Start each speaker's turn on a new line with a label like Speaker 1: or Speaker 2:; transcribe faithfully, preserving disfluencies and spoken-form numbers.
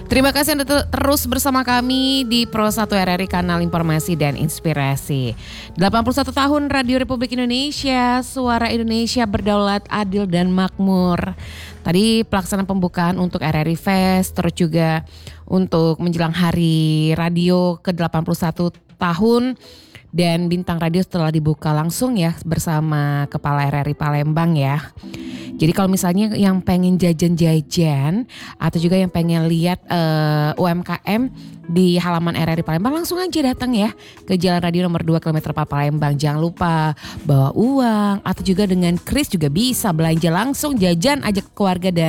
Speaker 1: Terima kasih Anda terus bersama kami di Pro satu R R I Kanal Informasi dan Inspirasi. delapan puluh satu tahun Radio Republik Indonesia, suara Indonesia berdaulat, adil dan makmur. Tadi pelaksanaan pembukaan untuk R R I Fest, terus juga untuk menjelang hari radio ke delapan puluh satu tahun. Dan bintang radio setelah dibuka langsung ya bersama Kepala R R I Palembang ya. Jadi kalau misalnya yang pengen jajan-jajan atau juga yang pengen lihat uh, U M K M di halaman R R I Palembang, langsung aja datang ya ke Jalan Radio nomor dua kilometer empat Palembang. Jangan lupa bawa uang atau juga dengan kris juga bisa belanja langsung, jajan ajak keluarga dan